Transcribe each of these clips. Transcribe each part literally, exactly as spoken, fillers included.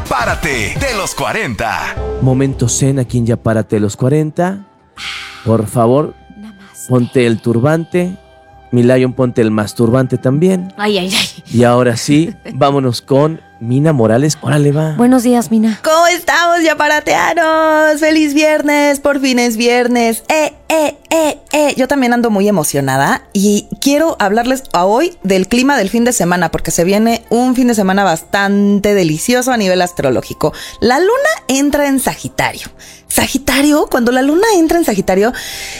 Párate de los cuarenta. Momento zen aquí en Ya Párate de los cuarenta. Por favor, ponte el turbante. Mi Lion, ponte el masturbante también. Ay, ay, ay. Y ahora sí, vámonos con Mina Morales. Órale, va. Buenos días, Mina. ¿Cómo estamos, ya parateanos? ¡Feliz viernes! Por fin es viernes. ¡Eh, eh, eh, eh! Yo también ando muy emocionada y quiero hablarles hoy del clima del fin de semana porque se viene un fin de semana bastante delicioso a nivel astrológico. La luna entra en Sagitario. Sagitario, cuando la luna entra en Sagitario,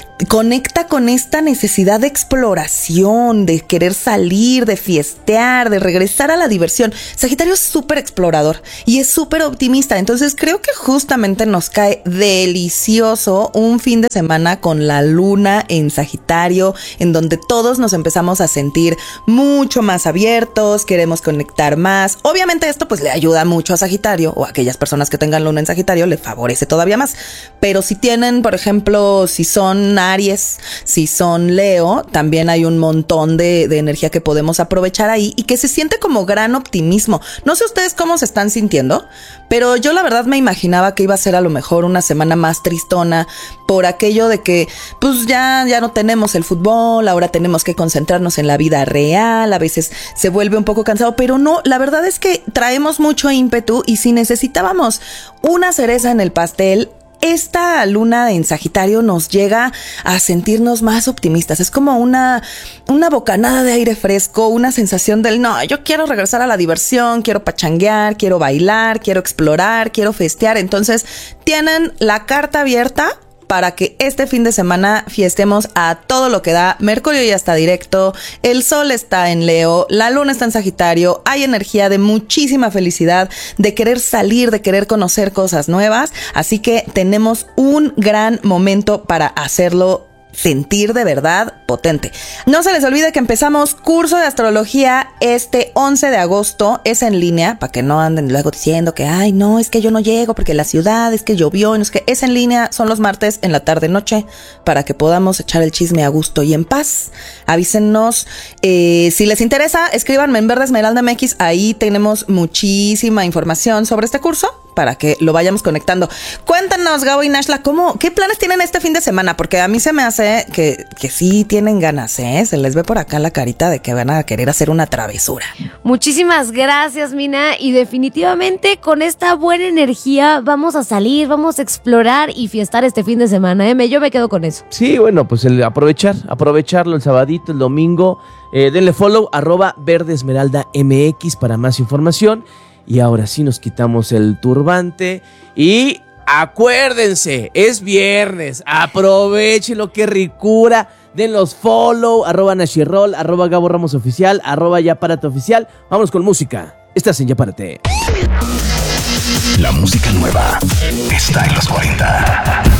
conecta con esta necesidad de exploración, de querer salir, de fiestear, de regresar a la diversión. Sagitario es súper explorador y es súper optimista, entonces creo que justamente nos cae delicioso un fin de semana con la luna en Sagitario, en donde todos nos empezamos a sentir mucho más abiertos, queremos conectar más. Obviamente esto pues le ayuda mucho a Sagitario, o a aquellas personas que tengan luna en Sagitario le favorece todavía más, pero si tienen, por ejemplo, si son Aries, si son Leo, también hay un montón de, de energía que podemos aprovechar ahí y que se siente como gran optimismo. No sé ustedes cómo se están sintiendo, pero yo la verdad me imaginaba que iba a ser a lo mejor una semana más tristona por aquello de que pues ya, ya no tenemos el fútbol, ahora tenemos que concentrarnos en la vida real, a veces se vuelve un poco cansado, pero no, la verdad es que traemos mucho ímpetu y si necesitábamos una cereza en el pastel, esta luna en Sagitario nos llega a sentirnos más optimistas. Es como una, una bocanada de aire fresco, una sensación del no, yo quiero regresar a la diversión, quiero pachanguear, quiero bailar, quiero explorar, quiero festear. Entonces tienen la carta abierta para que este fin de semana fiestemos a todo lo que da. Mercurio ya está directo, el sol está en Leo, la luna está en Sagitario, hay energía de muchísima felicidad, de querer salir, de querer conocer cosas nuevas, así que tenemos un gran momento para hacerlo sentir de verdad potente. No se les olvide que empezamos curso de astrología este once de agosto, es en línea, para que no anden luego diciendo que ay no, es que yo no llego porque la ciudad, es que llovió, no es que es en línea, son los martes en la tarde noche, para que podamos echar el chisme a gusto y en paz. Avísennos, eh, si les interesa, escríbanme en Verde Esmeralda M X, ahí tenemos muchísima información sobre este curso, para que lo vayamos conectando. Cuéntanos, Gabo y Nashla, ¿cómo, qué planes tienen este fin de semana? Porque a mí se me hace que, que sí tienen ganas, ¿eh? Se les ve por acá la carita de que van a querer hacer una travesura. Muchísimas gracias, Mina, y definitivamente con esta buena energía vamos a salir, vamos a explorar y fiestar este fin de semana, ¿eh? Yo me quedo con eso. Sí, bueno, pues el aprovechar, aprovecharlo el sabadito, el domingo. Eh, denle follow, arroba Verde Esmeralda M X para más información. Y ahora sí nos quitamos el turbante y acuérdense, es viernes, aprovechenlo, qué ricura, den los follow, arroba Nashirol, arroba Gabo Ramos Oficial, arroba Ya Párate Oficial. Vámonos con música, estás en Ya Párate. La música nueva está en los cuarenta.